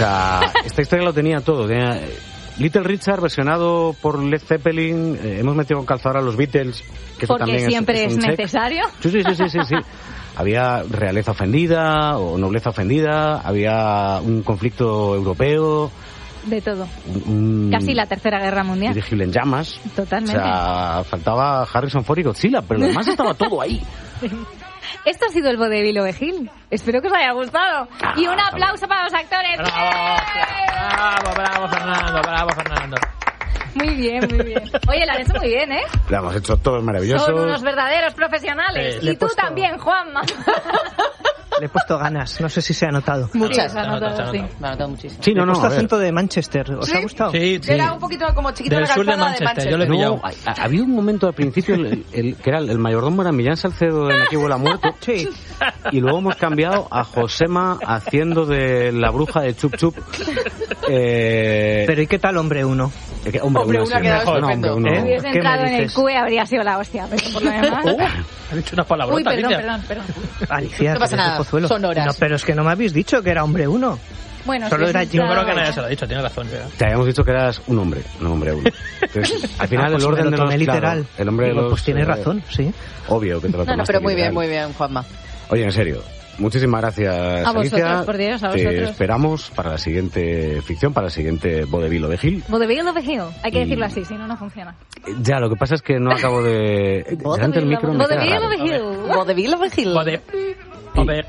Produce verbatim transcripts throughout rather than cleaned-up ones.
sea, esta historia lo tenía todo. Tenía Little Richard versionado por Led Zeppelin. Eh, hemos metido con calzador a los Beatles. Que eso Porque también siempre es, es, es necesario. Sí, sí, sí, sí, sí, sí. Había realeza ofendida o nobleza ofendida. Había un conflicto europeo. De todo. Un, Casi la Tercera Guerra Mundial. Dirigible en llamas. Totalmente. O sea, faltaba Harrison Ford y Godzilla, pero lo demás estaba todo ahí. Esto ha sido el vodevil Ovejil. Espero que os haya gustado. Ah, y un aplauso para los actores. Bravo, bravo, bravo, Fernando, bravo, Fernando. Muy bien, muy bien. Oye, lo han hecho muy bien, ¿eh? Lo hemos hecho todos maravillosos. Son unos verdaderos profesionales. Sí, le y he tú puesto- también, Juanma. Le he puesto ganas, no sé si se ha notado. Muchas. Sí, se ha notado, sí. Me ha notado muchísimo. Sí, no, Le he no, puesto a ver. acento de Manchester. ¿Os ¿Sí? ha gustado? Sí, sí. Era un poquito como chiquito Del la sur de calzada Manchester, yo lo he pillado. No, ha- había un momento al principio el, el- que era el, el mayordomo era Millán Salcedo en Aquí huele a muerto. Sí. Y luego hemos cambiado a Josema haciendo de la bruja de Chup Chup. Eh, Pero ¿y qué tal Hombre Uno? eh, que- hombre, Hombre, uno uno ha sí, quedado mejor, no, estupendo. hombre, uno. ¿Eh? Hubiese ¿Qué me entrado en el dices? Q E habría sido la hostia. Pero por lo demás... Ha dicho unas palabras. Uy, perdón, Alicia. perdón, perdón. Alicia, No pasa que eres de nada, Pozuelo. son horas. No, pero es que no me habéis dicho que era Hombre Uno. Bueno, Solo sí, era sí, yo. Yo claro. creo que nadie se lo ha dicho, tiene razón. ¿verdad? Te habíamos dicho que eras un hombre, no hombre uno. Entonces, al final Ah, pues el me orden lo de tomé los literal. claro, el hombre de Digo, los pues tienes eh, razón, sí. Obvio que te lo No, no, tomaste pero muy bien, literal. muy bien, Juanma. Oye, en serio, muchísimas gracias, A Alicia. vosotros, por Dios, a Te vosotros. esperamos para la siguiente ficción, para el siguiente vodevil Ovejil. Vodevil Ovejil. Hay que Y- decirlo así, si no, no funciona. Ya, lo que pasa es que no acabo de... Delante del micro me queda Vodevil raro. Ovejil. Vodevil Ovejil. Joder. A ver.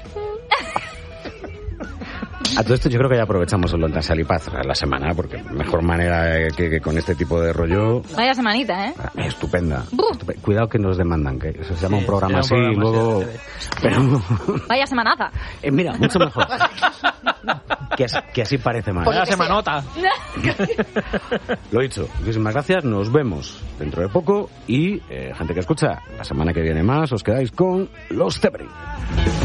A todo esto yo creo que ya aprovechamos el Lontan Sal y Paz la semana, porque mejor manera que, que con este tipo de rollo... Vaya semanita, ¿eh? ah, Estupenda. Buf. Estupe- Cuidado que nos demandan, que eso se llama un Sí, programa se llama así un y programa luego... así, Pero... Vaya semanaza. eh, mira, mucho mejor. que, así, que así parece más. Pues Vaya lo que sea. semanota. Lo dicho, muchísimas gracias, nos vemos dentro de poco y, eh, gente que escucha, la semana que viene más os quedáis con Los Zeppelin.